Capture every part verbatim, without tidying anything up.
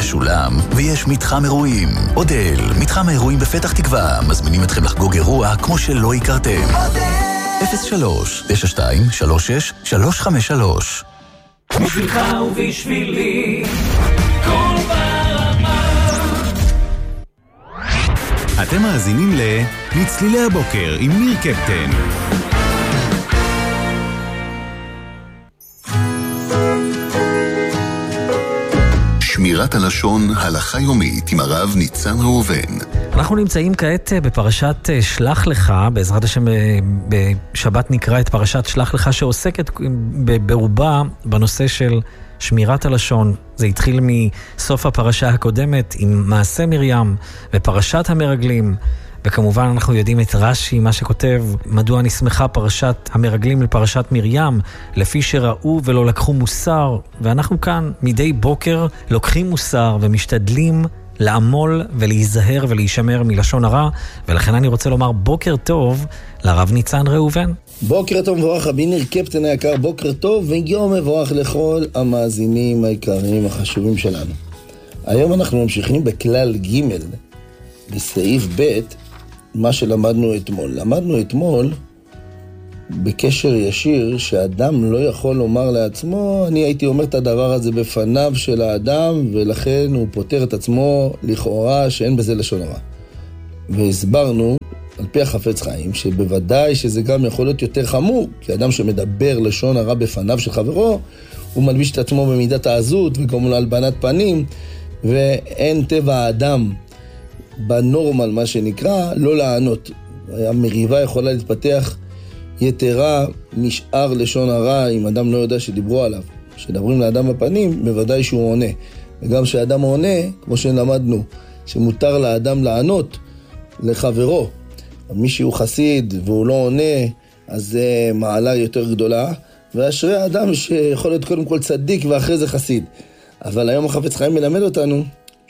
משולם, ויש מתחם אירועים. אודל, מתחם האירועים בפתח תקווה, מזמינים אתכם לחגוג אירוע כמו שלא הכרתם. אפס שלוש תשע שתיים שלוש שש שלוש חמש שלוש. בשבילך ובשבילי כל ברמה. אתם מאזינים למצלילי הבוקר עם ניר קפטן. שמירת הלשון, הלכה יומית עם הרב ניצן ראובן. אנחנו נמצאים כעת בפרשת שלח לך, בעזרת השם בשבת נקרא את פרשת שלח לך, שעוסקת ברובה בנושא של שמירת הלשון. זה התחיל מסוף הפרשה הקודמת עם מעשה מרים ופרשת המרגלים, וכמובן אנחנו יודעים את רש"י, מה שכותב, מדוע נסמכה פרשת המרגלים לפרשת מרים, לפי שראו ולא לקחו מוסר. ואנחנו כאן מדי בוקר לוקחים מוסר ומשתדלים לעמול ולהיזהר ולהישמר מלשון הרע, ולכן אני רוצה לומר בוקר טוב לרב ניצן ראובן. בוקר טוב מבורך, רבי ניר קפטן היקר, בוקר טוב ויום מבורך לכל המאזינים העיקריים החשובים שלנו. היום אנחנו ממשיכים בכלל ג' בסעיף ב' מה שלמדנו אתמול. למדנו אתמול בקשר ישיר שאדם לא יכול לומר לעצמו, אני הייתי אומר את הדבר הזה בפניו של האדם, ולכן הוא פותר את עצמו לכאורה שאין בזה לשון הרע. והסברנו על פי החפץ חיים שבוודאי שזה גם יכול להיות יותר חמור, כי אדם שמדבר לשון הרע בפניו של חברו, הוא מלביש את עצמו במידת העזות וגם להלבנת פנים, ואין טבע האדם בנורמל מה שנקרא לא לענות. המריבה יכולה להתפתח יתרה משאר לשון הרע אם אדם לא יודע שדיברו עליו. כשדברים לאדם בפנים בוודאי שהוא עונה, וגם כשאדם עונה כמו שלמדנו שמותר לאדם לענות לחברו. מי שהוא חסיד והוא לא עונה אז זה מעלה יותר גדולה, ואשרי האדם שיכול להיות קודם כל צדיק ואחרי זה חסיד. אבל היום החפץ חיים מלמד אותנו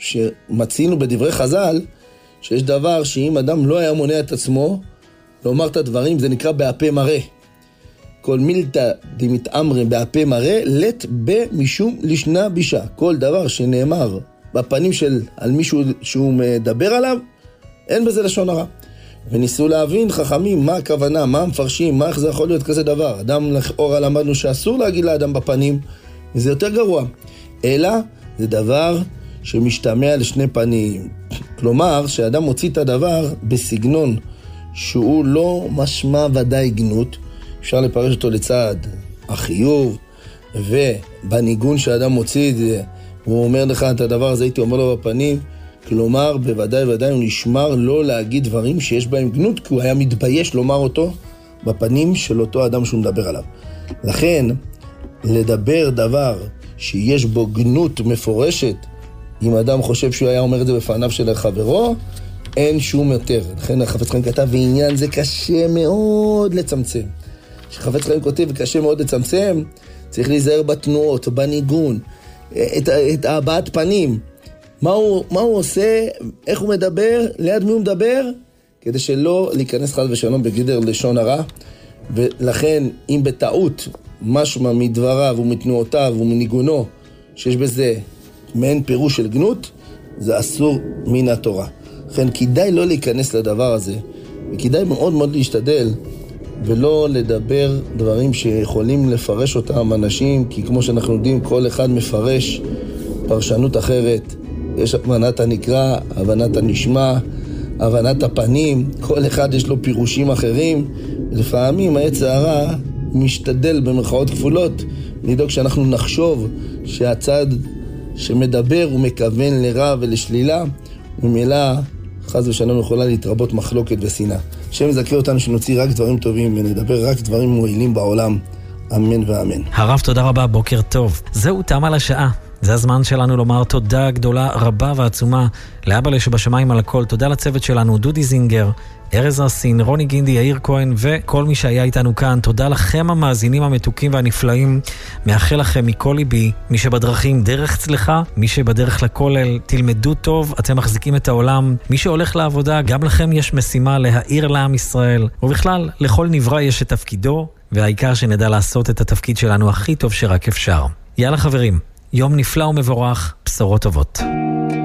שמצינו בדברי חז"ל שיש דבר שאם אדם לא היה מונע את עצמו לומר את הדברים, זה נקרא בהפה מראה. כל מילתא דמתאמרים בהפה מראה, לת במשום לשנה בישה. כל דבר שנאמר בפנים של על מישהו שהוא מדבר עליו, אין בזה לשון הרע. וניסו להבין חכמים מה הכוונה, מה המפרשים, מה איך זה יכול להיות כזה דבר. אדם לכאורה למדנו שאסור להגיד לאדם בפנים, וזה יותר גרוע. אלא זה דבר שמשתמע לשני פנים. כלומר, שאדם מוציא את הדבר בסגנון שהוא לא משמע ודאי גנות, אפשר לפרש אותו לצד החיוב, ובניגון שאדם מוציא, הוא אומר לך את הדבר הזה, הייתי אומר לו בפנים, כלומר, בוודאי ודאי הוא נשמר לא להגיד דברים שיש בהם גנות, כי הוא היה מתבייש לומר אותו בפנים של אותו אדם שהוא מדבר עליו. לכן, לדבר דבר שיש בו גנות מפורשת, אם אדם חושב שהוא היה אומר את זה בפניו של חברו, אין שום יותר. לכן החפץ חיים כתב, ועניין זה קשה מאוד לצמצם. כשחפץ חיים כותב, קשה מאוד לצמצם, צריך להיזהר בתנועות, בניגון, את, את הבעת פנים. מה הוא, מה הוא עושה, איך הוא מדבר, ליד מי הוא מדבר, כדי שלא להיכנס חד ושלום בגדר לשון הרע. ולכן, אם בטעות משמע מדבריו ומתנועותיו ומניגונו, שיש בזה מעין פירוש של גנות, זה אסור מן התורה. לכן כדאי לא להיכנס לדבר הזה, וכדאי מאוד מאוד להשתדל, ולא לדבר דברים שיכולים לפרש אותם אנשים, כי כמו שאנחנו יודעים, כל אחד מפרש פרשנות אחרת. יש הבנת הנקרא, הבנת הנשמע, הבנת הפנים, כל אחד יש לו פירושים אחרים. לפעמים העץ הרע משתדל במרכאות כפולות, לדאוג שאנחנו נחשוב שהצד שמדבר הוא מכוון לרע ולשלילה, וממילא חס ושלום יכולה להתרבות מחלוקת ושנאה. השם יזכה אותנו שנוציא רק דברים טובים ונדבר רק דברים מועילים בעולם. אמן ואמן. הרב, תודה רבה, בוקר טוב. זהו, תם על השעה. זה הזמן שלנו לומר תודה גדולה, רבה ועצומה לאבא שבשמיים על הכל. תודה לצוות שלנו, דודי זינגר, ארז רסין, רוני גינדי, יאיר כהן וכל מי שהיה איתנו כאן. תודה לכם המאזינים המתוקים והנפלאים. מאחל לכם מכל ליבי, מי שבדרכים דרך צלחה, מי שבדרך לכולל תלמדו טוב, אתם מחזיקים את העולם. מי שהולך לעבודה, גם לכם יש משימה להאיר לעם ישראל, ובכלל לכל נברא יש את תפקידו, והעיקר שנדע לעשות את התפקיד שלנו הכי טוב שרק אפשר. יאללה חברים, יום נפלא ומבורך, בשורות טובות.